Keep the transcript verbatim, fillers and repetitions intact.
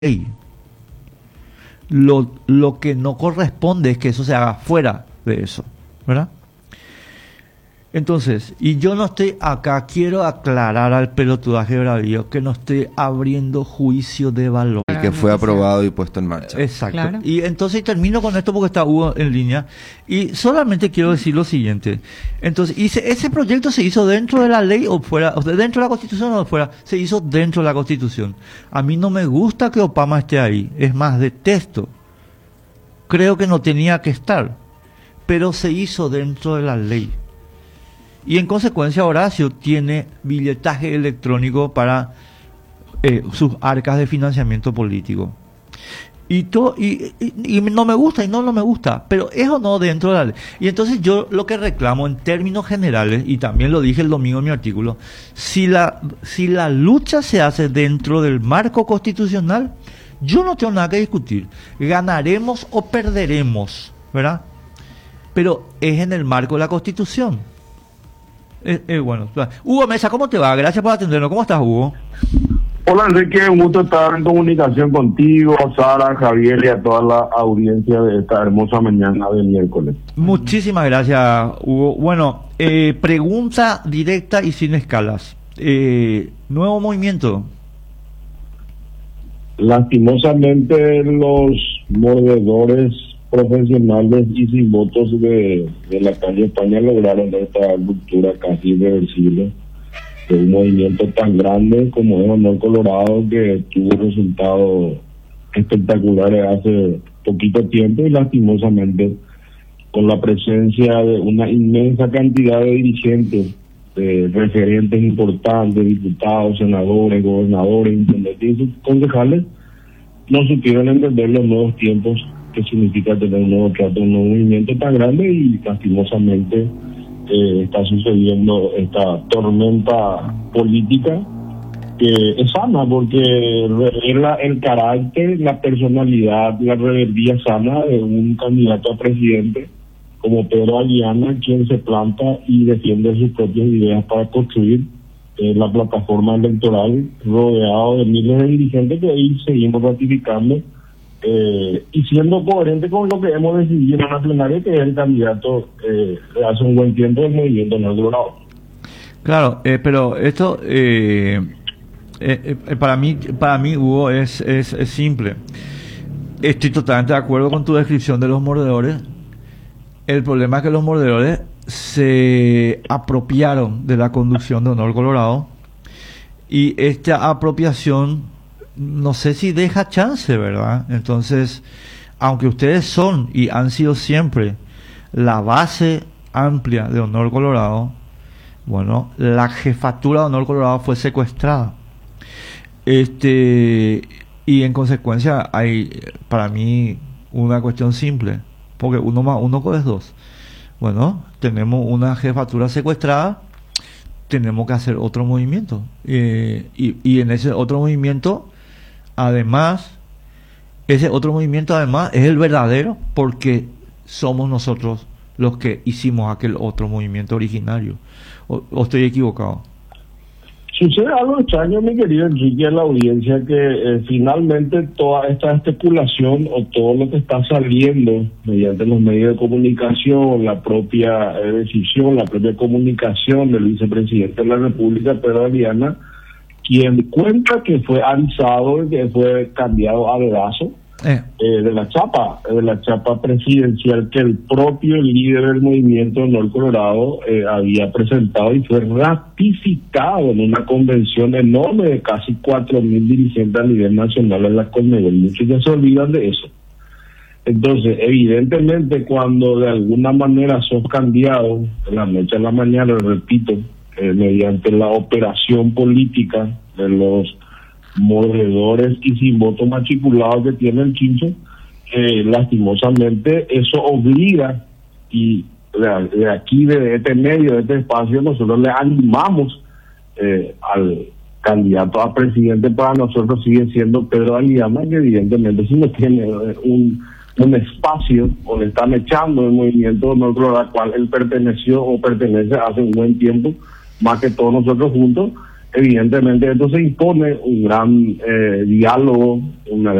ley. Lo, lo que no corresponde es que eso se haga fuera de eso, ¿verdad? Entonces, y yo no estoy acá, quiero aclarar al pelotudaje bravío que no estoy abriendo juicio de valor. El que fue aprobado y puesto en marcha. Exacto. Claro. Y entonces termino con esto porque está Hugo en línea. Y solamente quiero decir lo siguiente. Entonces, y se, ese proyecto se hizo dentro de la ley o fuera, o sea, dentro de la Constitución o fuera, se hizo dentro de la Constitución. A mí no me gusta que Obama esté ahí. Es más, detesto. Creo que no tenía que estar. Pero se hizo dentro de la ley. Y en consecuencia Horacio tiene billetaje electrónico para eh, sus arcas de financiamiento político. Y, to, y, y, y no me gusta y no, no me gusta, pero es o no dentro de la ley. Y entonces yo lo que reclamo en términos generales, y también lo dije el domingo en mi artículo, si la, si la lucha se hace dentro del marco constitucional, yo no tengo nada que discutir. Ganaremos o perderemos, ¿verdad? Pero es en el marco de la Constitución. Eh, eh, bueno, Hugo Mesa, ¿cómo te va? Gracias por atendernos. ¿Cómo estás, Hugo? Hola, Enrique, un gusto estar en comunicación contigo, Sara, Javier y a toda la audiencia de esta hermosa mañana de miércoles. Muchísimas gracias, Hugo. Bueno, eh, pregunta directa y sin escalas. Eh, nuevo movimiento. Lastimosamente, los mordedores profesionales y sin votos de, de la calle España lograron esta ruptura casi irreversible de un movimiento tan grande como es Honor Colorado, que tuvo resultados espectaculares hace poquito tiempo, y lastimosamente con la presencia de una inmensa cantidad de dirigentes, de referentes importantes, diputados, senadores, gobernadores, intendentes y concejales, no supieron entender los nuevos tiempos que significa tener un nuevo trato, un nuevo movimiento tan grande, y lastimosamente eh, está sucediendo esta tormenta política que es sana porque revela el carácter, la personalidad, la rebeldía sana de un candidato a presidente como Pedro Aguiana, quien se planta y defiende sus propias ideas para construir eh, la plataforma electoral, rodeado de miles de dirigentes que ahí seguimos ratificando. Eh, y siendo coherente con lo que hemos decidido en la plenaria, que es el candidato eh, hace un buen tiempo del movimiento no logrado. Claro, eh, pero esto eh, eh, eh, para mí, para mí Hugo, es, es, es simple. Estoy totalmente de acuerdo con tu descripción de los mordedores. El problema es que los mordedores se apropiaron de la conducción de Honor Colorado, y esta apropiación no sé si deja chance, ¿verdad? Entonces, aunque ustedes son y han sido siempre la base amplia de Honor Colorado, bueno, la jefatura de Honor Colorado fue secuestrada. Este, y en consecuencia hay para mí una cuestión simple, porque uno más uno es dos. Bueno, tenemos una jefatura secuestrada, tenemos que hacer otro movimiento. Eh, y, y en ese otro movimiento, además, ese otro movimiento además es el verdadero, porque somos nosotros los que hicimos aquel otro movimiento originario. ¿O, o estoy equivocado? Sucede algo extraño, mi querido Enrique, a la audiencia, que eh, finalmente toda esta especulación o todo lo que está saliendo mediante los medios de comunicación, la propia eh, decisión, la propia comunicación del vicepresidente de la República, Pedro Aguiana, quien cuenta que fue avisado, que fue cambiado a dedazo eh. eh, de la chapa, de la chapa presidencial que el propio líder del movimiento Honor Colorado eh, había presentado, y fue ratificado en una convención enorme de casi cuatro mil dirigentes a nivel nacional en la Conmebol. Muchos ya se olvidan de eso. Entonces, evidentemente, cuando de alguna manera sos cambiado de la noche a la mañana, repito, Eh, mediante la operación política de los mordedores y sin voto matriculado que tiene el Chincho, eh, lastimosamente eso obliga, y de, de aquí, de este medio, de este espacio, nosotros le animamos eh, al candidato a presidente. Para nosotros sigue siendo Pedro Aguiana, que evidentemente si no tiene un un espacio o le están echando el movimiento no al cual él perteneció o pertenece hace un buen tiempo, más que todos nosotros juntos, evidentemente esto se impone un gran eh, diálogo, una